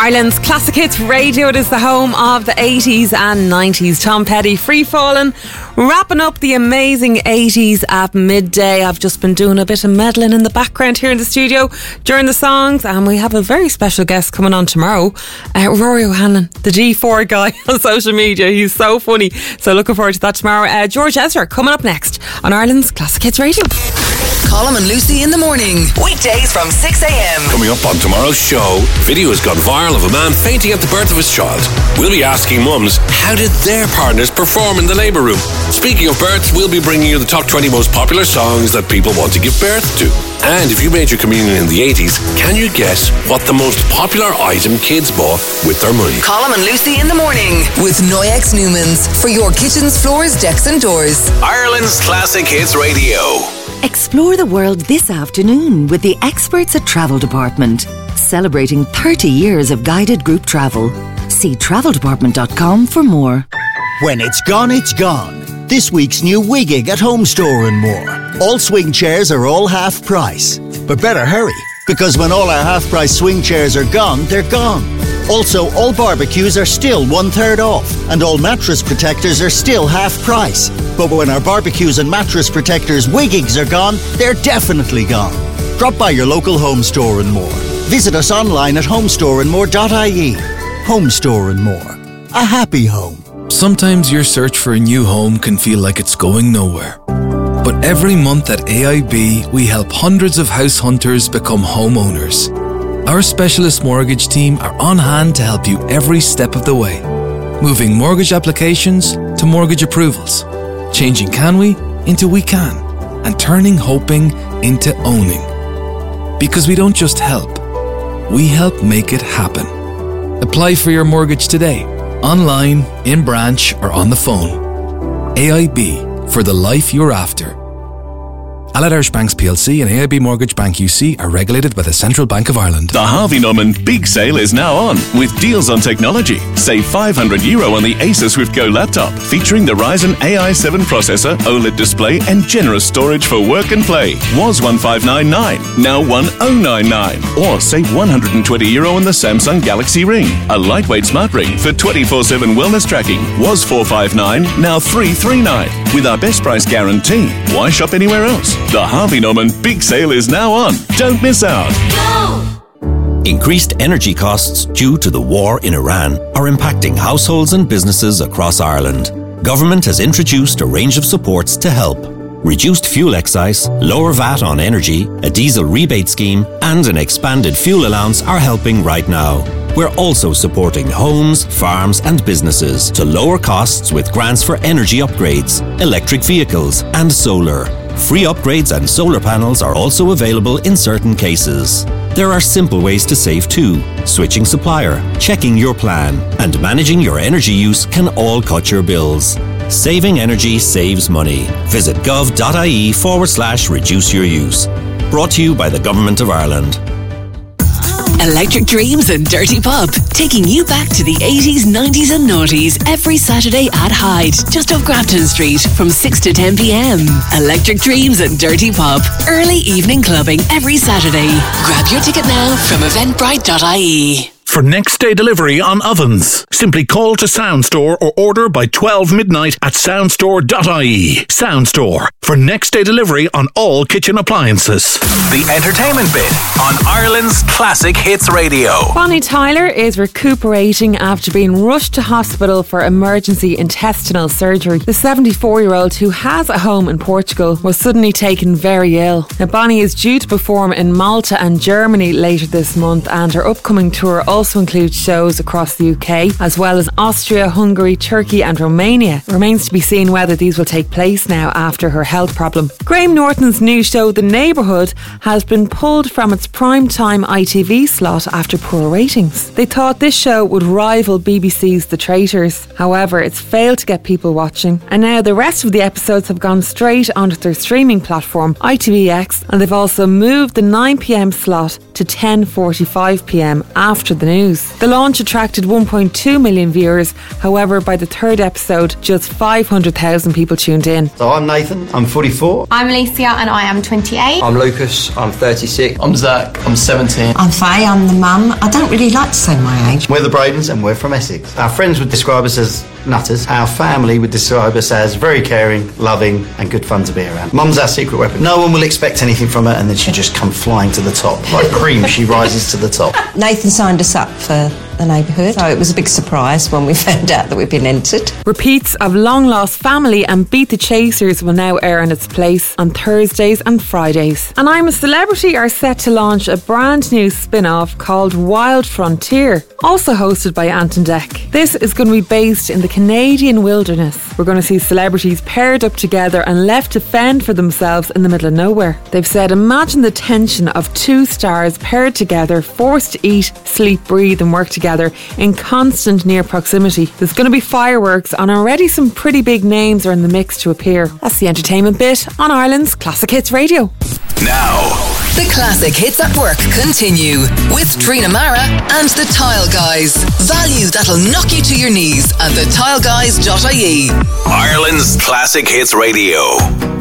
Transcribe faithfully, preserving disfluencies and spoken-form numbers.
Ireland's Classic Hits Radio. It is the home of the eighties and nineties. Tom Petty, Free Fallin', wrapping up the amazing eighties at midday. I've just been doing a bit of meddling in the background here in the studio during the songs, and we have a very special guest coming on tomorrow, uh, Rory O'Hanlon, the G four guy on social media. He's so funny, so looking forward to that tomorrow. uh, George Ezra coming up next on Ireland's Classic Hits Radio. Colm and Lucy in the morning, weekdays from six a.m. Coming up on tomorrow's show, video has gone viral of a man fainting at the birth of his child. We'll be asking mums, how did their partners perform in the labour room? Speaking of births, we'll be bringing you the top twenty most popular songs that people want to give birth to. And if you made your communion in the eighties, can you guess what the most popular item kids bought with their money? Colm and Lucy in the morning with Noyex Newmans for your kitchens, floors, decks and doors. Ireland's Classic Hits Radio. Explore the world this afternoon with the experts at Travel Department, celebrating thirty years of guided group travel. See travel department dot com for more. When it's gone, it's gone. This week's new Wiggig at Home Store and more. All swing chairs are all half price. But better hurry, because when all our half price swing chairs are gone, they're gone. Also, all barbecues are still one third off, and all mattress protectors are still half price. But when our barbecues and mattress protectors Wiggigs are gone, they're definitely gone. Drop by your local Home Store and more. Visit us online at homestore and more dot I E. Home Store and More. A happy home. Sometimes your search for a new home can feel like it's going nowhere. But every month at A I B, we help hundreds of house hunters become homeowners. Our specialist mortgage team are on hand to help you every step of the way. Moving mortgage applications to mortgage approvals. Changing can we into we can. And turning hoping into owning. Because we don't just help, we help make it happen. Apply for your mortgage today, online, in branch or on the phone. A I B, for the life you're after. Allied Irish Banks P L C and A I B Mortgage Bank U C are regulated by the Central Bank of Ireland. The Harvey Norman Big Sale is now on with deals on technology. Save five hundred euro on the Acer Swift Go laptop featuring the Ryzen A I seven processor, OLED display and generous storage for work and play. Was one five nine nine, now one thousand ninety-nine. Or save one hundred twenty euro on the Samsung Galaxy Ring, a lightweight smart ring for twenty-four seven wellness tracking. Was four five nine, now three three nine. With our best price guarantee. Why shop anywhere else? The Harvey Norman Big Sale is now on. Don't miss out. Go! Increased energy costs due to the war in Iran are impacting households and businesses across Ireland. Government has introduced a range of supports to help. Reduced fuel excise, lower V A T on energy, a diesel rebate scheme, and an expanded fuel allowance are helping right now. We're also supporting homes, farms and businesses to lower costs with grants for energy upgrades, electric vehicles and solar. Free upgrades and solar panels are also available in certain cases. There are simple ways to save too. Switching supplier, checking your plan, and managing your energy use can all cut your bills. Saving energy saves money. Visit gov.ie forward slash reduce your use. Brought to you by the Government of Ireland. Electric Dreams and Dirty Pop, taking you back to the eighties, nineties and noughties every Saturday at Hyde, just off Grafton Street from six to ten p.m. Electric Dreams and Dirty Pop, early evening clubbing every Saturday. Grab your ticket now from eventbrite dot I E. For next day delivery on ovens, simply call to Soundstore or order by twelve midnight at soundstore dot I E. Soundstore, for next day delivery on all kitchen appliances. The entertainment bit on Ireland's Classic Hits Radio. Bonnie Tyler is recuperating after being rushed to hospital for emergency intestinal surgery. The seventy-four-year-old, who has a home in Portugal, was suddenly taken very ill. Now, Bonnie is due to perform in Malta and Germany later this month, and her upcoming tour also includes shows across the U K, as well as Austria, Hungary, Turkey and Romania. It remains to be seen whether these will take place now after her health problem. Graham Norton's new show, The Neighbourhood, has been pulled from its primetime I T V slot after poor ratings. They thought this show would rival B B C's The Traitors. However, it's failed to get people watching, and now the rest of the episodes have gone straight onto their streaming platform, I T V X, and they've also moved the nine p.m. slot to ten forty-five p.m. after The news. The launch attracted one point two million viewers. However, by the third episode, just five hundred thousand people tuned in. So I'm Nathan, I'm forty-four. I'm Alicia and I am twenty-eight. I'm Lucas, I'm thirty-six. I'm Zach, I'm seventeen. I'm Faye, I'm the mum. I don't really like to say my age. We're the Bradens and we're from Essex. Our friends would describe us as nutters. Our family would describe us as very caring, loving and good fun to be around. Mum's our secret weapon. No one will expect anything from her and then she just come flying to the top. Like cream, she rises to the top. Nathan signed us up for the neighbourhood, so it was a big surprise when we found out that we'd been entered. Repeats of Long Lost Family and Beat the Chasers will now air in its place on Thursdays and Fridays. And I'm a Celebrity are set to launch a brand new spin-off called Wild Frontier, also hosted by Anton Deck. This is going to be based in the Canadian wilderness. We're going to see celebrities paired up together and left to fend for themselves in the middle of nowhere. They've said, imagine the tension of two stars paired together, forced to eat, sleep, breathe and work together in constant near proximity. There's going to be fireworks and already some pretty big names are in the mix to appear. That's the entertainment bit on Ireland's Classic Hits Radio. Now, the Classic Hits at Work continue with Trina Mara and the Tile Guys. Value that'll knock you to your knees at the tile guys dot I E. Ireland's Classic Hits Radio.